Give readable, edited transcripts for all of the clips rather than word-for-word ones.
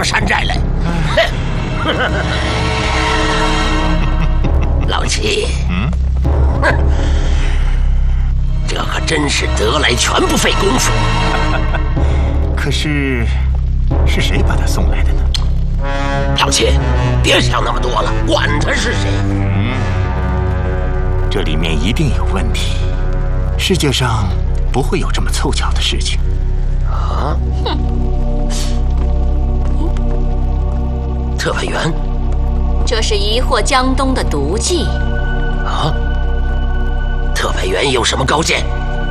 么山寨来？老七，这可真是得来全不费工夫。 可是，是谁把他送来的呢？ 老七，别想那么多了，管他是谁。 这里面一定有问题，世界上不会有这么凑巧的事情。 啊？特派员， 这是疑惑江东的毒计。 啊？特派员有什么高见？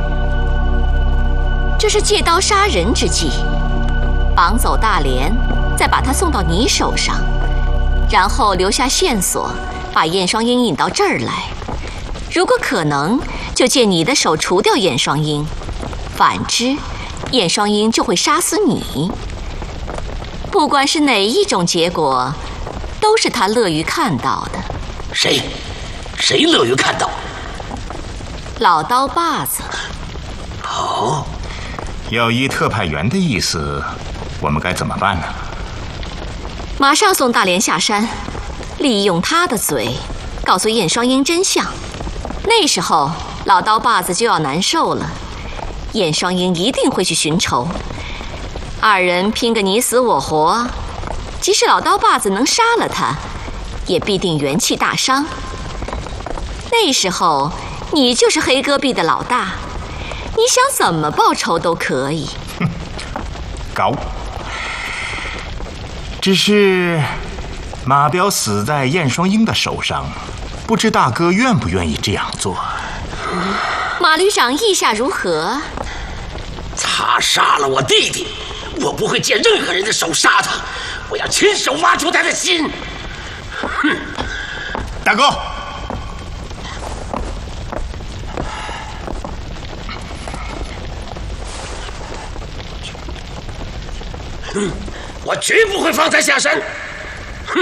这是借刀杀人之计，绑走大连，再把他送到你手上，然后留下线索，把燕双鹰引到这儿来。如果可能，就借你的手除掉燕双鹰；反之，燕双鹰就会杀死你。不管是哪一种结果，都是他乐于看到的。 谁乐于看到？ 老刀把子。 哦， 要依特派员的意思，我们该怎么办呢？ 马上送大连下山，利用他的嘴，告诉燕双鹰真相。那时候，老刀把子就要难受了，燕双鹰一定会去寻仇，二人拼个你死我活，即使老刀把子能杀了他，也必定元气大伤。那时候，你就是黑戈壁的老大，你想怎么报仇都可以。 高。只是马彪死在燕双鹰的手上，不知大哥愿不愿意这样做？ 马旅长意下如何？ 他杀了我弟弟，我不会借任何人的手杀他，我要亲手挖出他的心。哼！ 大哥， 我绝不会放他下山。